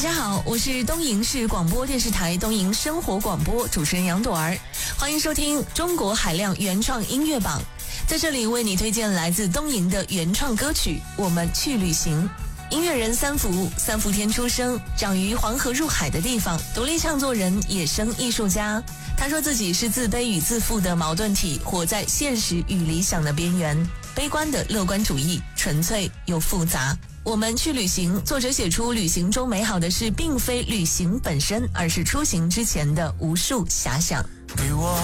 家好，我是东营市广播电视台东营生活广播主持人杨朵儿，欢迎收听中国海量原创音乐榜，在这里为你推荐来自东营的原创歌曲《我们去旅行》。音乐人三伏天出生，长于黄河入海的地方，独立创作人，野生艺术家。他说自己是自卑与自负的矛盾体，活在现实与理想的边缘，悲观的乐观主义，纯粹又复杂。我们去旅行，作者写出旅行中美好的事并非旅行本身，而是出行之前的无数遐想。 给我